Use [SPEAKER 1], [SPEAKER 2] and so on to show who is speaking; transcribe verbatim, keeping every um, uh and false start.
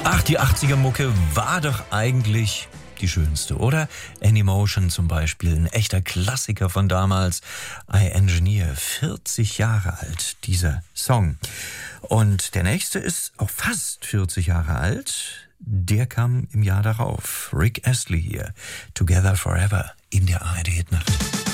[SPEAKER 1] Ach, die achtziger-Mucke war doch eigentlich die schönste, oder? Anymotion zum Beispiel, ein echter Klassiker von damals. I Engineer, vierzig Jahre alt, dieser Song. Und der nächste ist auch fast vierzig Jahre alt. Der kam im Jahr darauf. Rick Astley hier, Together Forever in der A R D Hitnacht.